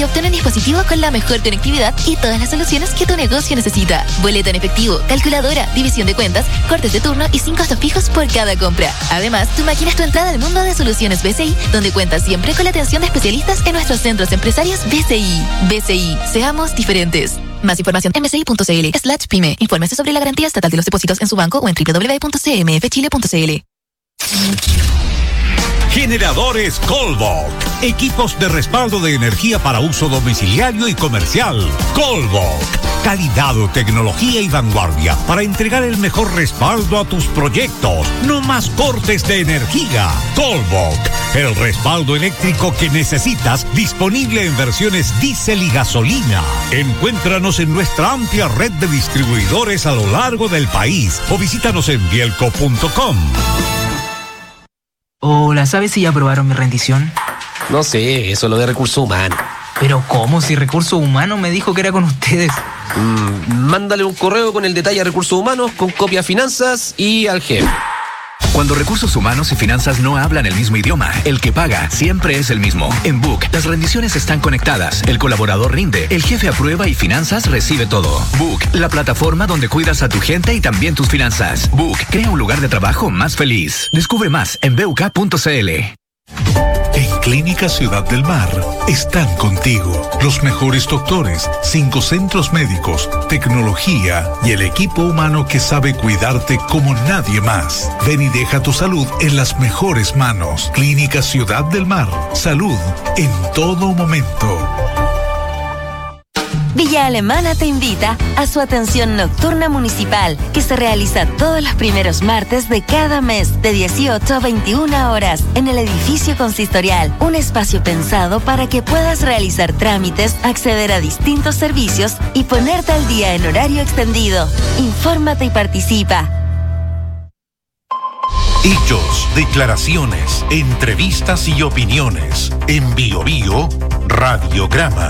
obtén un dispositivo con la mejor conectividad y todas las soluciones que tu negocio necesita. Boleta en efectivo, calculadora, división de cuentas, cortes de turno y 5 costos fijos por cada compra. Además, tu máquina es tu entrada al mundo de soluciones BCI, donde cuentas siempre con la atención de especialistas en nuestros centros empresarios BCI. BCI, seamos diferentes. Más información en bci.cl/pyme. Infórmese sobre la garantía estatal de los depósitos en su banco o en www.cmfchile.cl. Generadores Colbok. Equipos de respaldo de energía para uso domiciliario y comercial. Colbok. Calidad, tecnología y vanguardia para entregar el mejor respaldo a tus proyectos. No más cortes de energía. Colbok. El respaldo eléctrico que necesitas, disponible en versiones diésel y gasolina. Encuéntranos en nuestra amplia red de distribuidores a lo largo del país o visítanos en bielco.com. Hola, ¿sabes si ya aprobaron mi rendición? No sé, eso es lo de recursos humanos. ¿Pero cómo? Si Recursos Humanos me dijo que era con ustedes. Mándale un correo con el detalle a Recursos Humanos, con copia a Finanzas y al jefe. Cuando Recursos Humanos y Finanzas no hablan el mismo idioma, el que paga siempre es el mismo. En Book, las rendiciones están conectadas, el colaborador rinde, el jefe aprueba y Finanzas recibe todo. Book, la plataforma donde cuidas a tu gente y también tus finanzas. Book, crea un lugar de trabajo más feliz. Descubre más en BUK.cl. En Clínica Ciudad del Mar están contigo los mejores doctores, 5 centros médicos, tecnología y el equipo humano que sabe cuidarte como nadie más. Ven y deja tu salud en las mejores manos. Clínica Ciudad del Mar. Salud en todo momento. Villa Alemana te invita a su atención nocturna municipal, que se realiza todos los primeros martes de cada mes, de 18 a 21 horas, en el edificio consistorial. Un espacio pensado para que puedas realizar trámites, acceder a distintos servicios y ponerte al día en horario extendido. Infórmate y participa. Hechos, declaraciones, entrevistas y opiniones. En Bio Bio, Radiograma.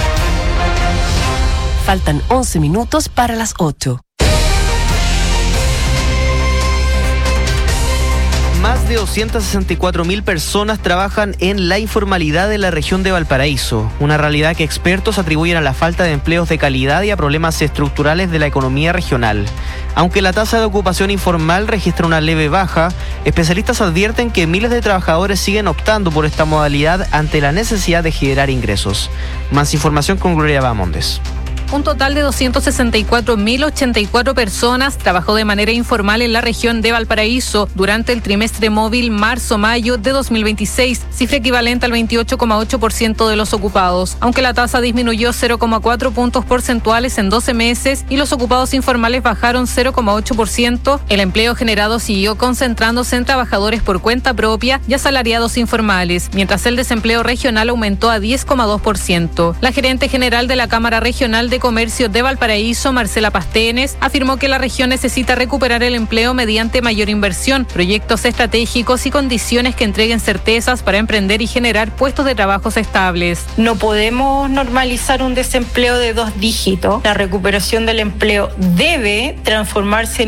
Faltan 11 minutos para las 8. Más de 264.000 personas trabajan en la informalidad en la región de Valparaíso, una realidad que expertos atribuyen a la falta de empleos de calidad y a problemas estructurales de la economía regional. Aunque la tasa de ocupación informal registra una leve baja, especialistas advierten que miles de trabajadores siguen optando por esta modalidad ante la necesidad de generar ingresos. Más información con Gloria Bamondes. Un total de 264.084 personas trabajó de manera informal en la región de Valparaíso durante el trimestre móvil marzo-mayo de 2026, cifra equivalente al 28,8% de los ocupados. Aunque la tasa disminuyó 0,4 puntos porcentuales en 12 meses y los ocupados informales bajaron 0,8%, el empleo generado siguió concentrándose en trabajadores por cuenta propia y asalariados informales, mientras el desempleo regional aumentó a 10,2%. La gerente general de la Cámara Regional de Comercio de Valparaíso, Marcela Pastenes, afirmó que la región necesita recuperar el empleo mediante mayor inversión, proyectos estratégicos y condiciones que entreguen certezas para emprender y generar puestos de trabajo estables. No podemos normalizar un desempleo de 2 dígitos. La recuperación del empleo debe transformarse en